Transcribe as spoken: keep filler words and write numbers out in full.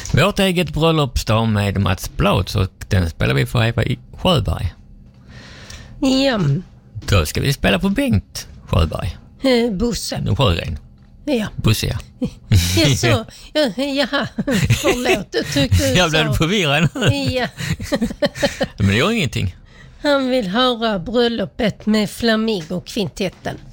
Vårt eget bröllopsdag med Mats Blad, och den spelar vi för Eva i Sjöberg. Ja. Då ska vi spela på Bengt Sjöberg. Eh, Bosse. Sjögren. Ja. Bosse, ja. Ja, så. Ja, jaha. Förlåt, du tyckte du Jag blev förvirrad. Ja. Men det gör ingenting. Han vill höra bröllopet med Flamingo-kvintetten.